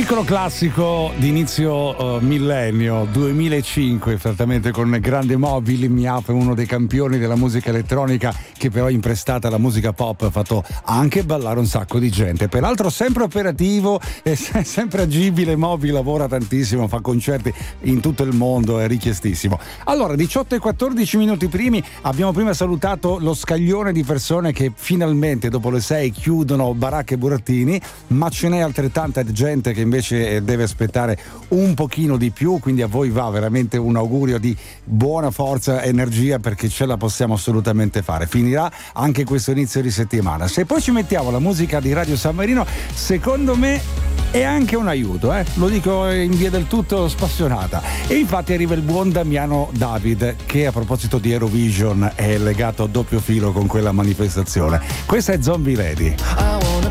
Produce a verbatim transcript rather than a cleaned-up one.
piccolo classico di inizio uh, millennio duemilacinque, frattamente con Grande Mobili. Mi apre uno dei campioni della musica elettronica, che però imprestata alla musica pop ha fatto anche ballare un sacco di gente. Peraltro sempre operativo e sempre agibile. Moby lavora tantissimo, fa concerti in tutto il mondo, è richiestissimo. Allora, diciotto e quattordici minuti primi, abbiamo prima salutato lo scaglione di persone che finalmente dopo le sei chiudono baracche e burattini, ma ce n'è altrettanta gente che invece deve aspettare un pochino di più, quindi a voi va veramente un augurio di buona forza e energia, perché ce la possiamo assolutamente fare. Finirà anche questo inizio di settimana. Se poi ci mettiamo la musica di Radio San Marino, secondo me è anche un aiuto, eh? Lo dico in via del tutto spassionata. E infatti arriva il buon Damiano David, che a proposito di Eurovision è legato a doppio filo con quella manifestazione. Questa è Zombie Lady.